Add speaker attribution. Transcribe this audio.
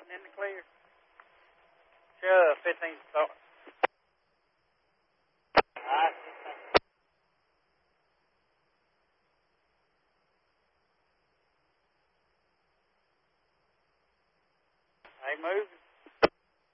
Speaker 1: in the clear. Shove, 15 start. Alright. Hey, move.